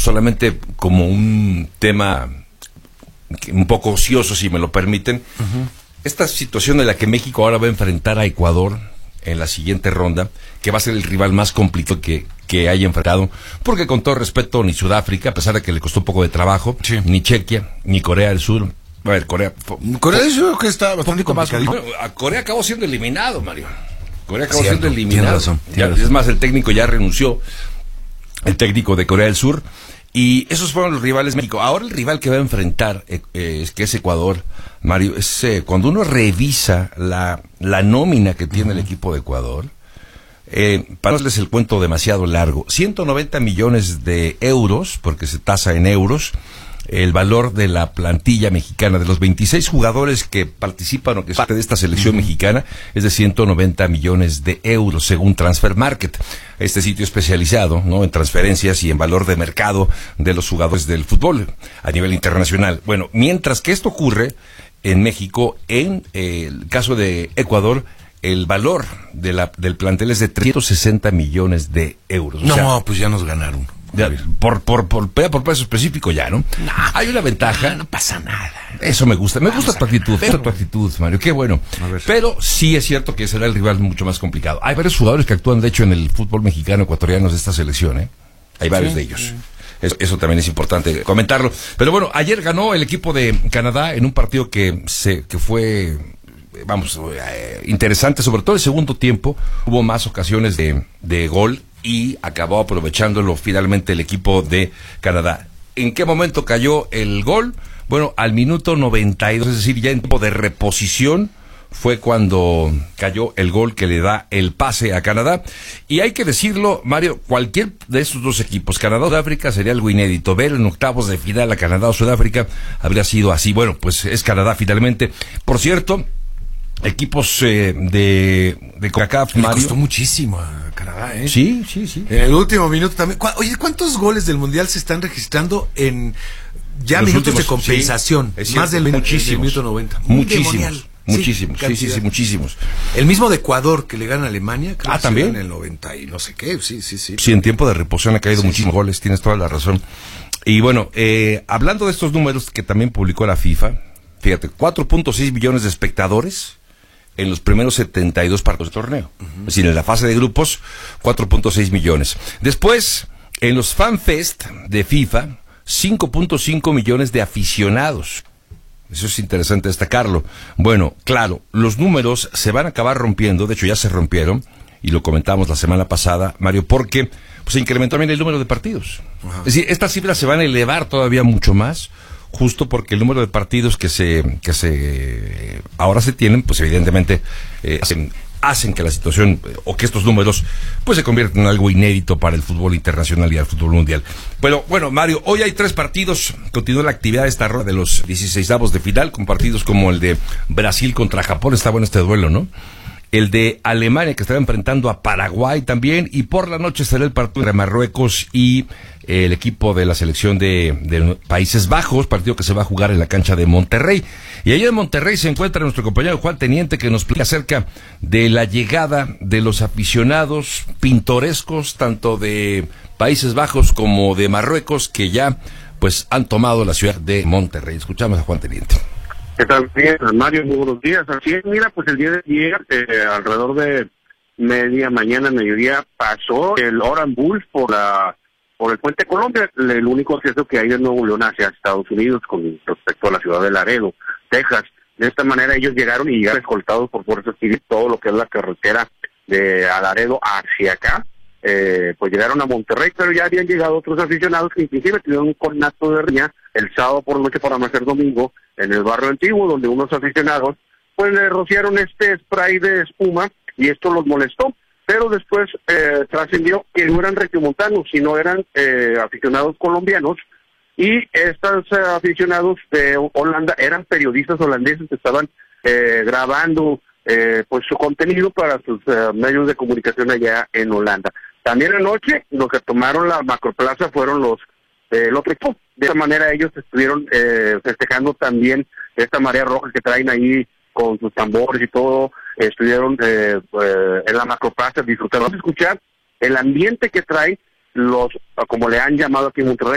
solamente como un tema un poco ocioso, si me lo permiten, esta situación de la que México ahora va a enfrentar a Ecuador en la siguiente ronda, que va a ser el rival más complicado que haya enfrentado, porque con todo respeto, ni Sudáfrica, a pesar de que le costó un poco de trabajo, ni Chequia, ni Corea del Sur. A ver, Corea del Sur, que está bastante complicado. Corea acabó siendo eliminado, Mario. Corea acabó siendo eliminado. Tiene razón. Es más, el técnico ya renunció, el técnico de Corea del Sur, y esos fueron los rivales de México. Ahora el rival que va a enfrentar, que es Ecuador, Mario, es cuando uno revisa la nómina que tiene el equipo de Ecuador, para no darles el cuento demasiado largo, 190 millones de euros, porque se tasa en euros, el valor de la plantilla mexicana, de los 26 jugadores que participan o que son parte de esta selección mexicana, es de 190 millones de euros, según Transfer Market, este sitio especializado, ¿no?, en transferencias y en valor de mercado de los jugadores del fútbol a nivel internacional. Bueno, mientras que esto ocurre en México, en el caso de Ecuador, el valor del plantel es de 360 millones de euros. No, o sea, pues ya nos ganaron. Por peso específico ya, ¿no? Hay una ventaja. No pasa nada. Eso me gusta. Me gusta tu actitud, Mario. Qué bueno. Pero sí es cierto que será el rival mucho más complicado. Hay varios jugadores que actúan, de hecho, en el fútbol mexicano ecuatoriano de esta selección, ¿eh? Hay varios de ellos. Eso también es importante comentarlo. Pero bueno, ayer ganó el equipo de Canadá en un partido que fue, interesante, sobre todo el segundo tiempo. Hubo más ocasiones de gol y acabó aprovechándolo finalmente el equipo de Canadá. ¿En qué momento cayó el gol? Bueno, al minuto 92, es decir, ya en tiempo de reposición, fue cuando cayó el gol que le da el pase a Canadá. Y hay que decirlo, Mario, cualquier de estos dos equipos, Canadá o Sudáfrica, sería algo inédito. Ver en octavos de final a Canadá o Sudáfrica habría sido así. Bueno, pues es Canadá finalmente. Por cierto, equipos de CONCACAF, le Mario, costó muchísimo a Canadá, ¿eh? Sí. En el último minuto también. Oye, ¿cuántos goles del Mundial se están registrando en ya minutos de compensación? Sí, más del muchísimos, minuto 90. Muchísimos. El mismo de Ecuador, que le gana a Alemania. También. En el 90 y no sé qué, sí. Sí, en tiempo de reposición ha caído muchísimos goles, tienes toda la razón. Y bueno, hablando de estos números que también publicó la FIFA, fíjate, 4.6 millones de espectadores en los primeros 72 partidos del torneo. Es decir, en la fase de grupos, 4.6 millones. Después, en los FanFest de FIFA, 5.5 millones de aficionados. Eso es interesante destacarlo. Bueno, claro, los números se van a acabar rompiendo, de hecho ya se rompieron, y lo comentamos la semana pasada, Mario, porque pues, se incrementó también el número de partidos. Es decir, estas cifras se van a elevar todavía mucho más, justo porque el número de partidos que ahora se tienen, pues evidentemente hacen que la situación o que estos números pues se conviertan en algo inédito para el fútbol internacional y el fútbol mundial. Pero bueno, Mario, hoy hay 3 partidos, continúa la actividad de esta ronda de los 16avos de final, con partidos como el de Brasil contra Japón. Está bueno este duelo, ¿no? El de Alemania, que estará enfrentando a Paraguay también, y por la noche será el partido entre Marruecos y el equipo de la selección de Países Bajos, partido que se va a jugar en la cancha de Monterrey. Y allá en Monterrey se encuentra nuestro compañero Juan Teniente, que nos explica acerca de la llegada de los aficionados pintorescos, tanto de Países Bajos como de Marruecos, que ya pues han tomado la ciudad de Monterrey. Escuchamos a Juan Teniente. ¿Qué tal? Bien, Mario, muy buenos días. Así es, mira, pues el día de ayer, alrededor de mediodía, pasó el Oran Bulls por el Puente Colombia, el único acceso que hay de Nuevo León hacia Estados Unidos con respecto a la ciudad de Laredo, Texas. De esta manera ellos llegaron y llegaron escoltados por fuerzas civiles, todo lo que es la carretera de Laredo hacia acá. Pues llegaron a Monterrey, pero ya habían llegado otros aficionados que inclusive tuvieron un conato de riña el sábado por noche para amanecer domingo en el barrio antiguo, donde unos aficionados pues le rociaron este spray de espuma y esto los molestó, pero después trascendió que no eran regiomontanos, sino eran aficionados colombianos, y estos aficionados de Holanda eran periodistas holandeses que estaban grabando pues su contenido para sus medios de comunicación allá en Holanda. También anoche los que tomaron la macroplaza fueron los equipos. De esta manera ellos estuvieron festejando también esta marea roja que traen ahí con sus tambores y todo. Estuvieron en la macroplaza disfrutando. Vamos a escuchar el ambiente que traen los, como le han llamado aquí en Monterrey,